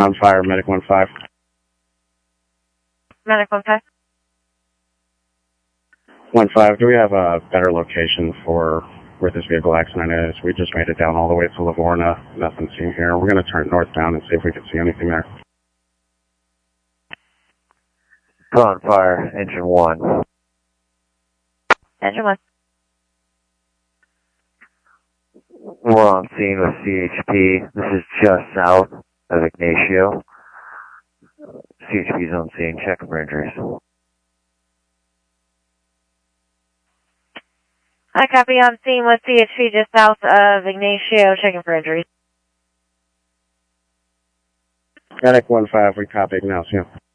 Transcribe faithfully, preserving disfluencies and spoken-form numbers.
On fire, Medic one five. Medic one five. one five, do we have a better location for where this vehicle accident is? We just made it down all the way to Livorno. Nothing seen here. We're going to turn northbound and see if we can see anything there. On fire, engine one. Engine one. We're on scene with C H P. This is just south of Ignacio. C H P's on scene, checking for injuries. I copy on scene with C H P just south of Ignacio, checking for injuries. Medic one five, we copy Ignacio.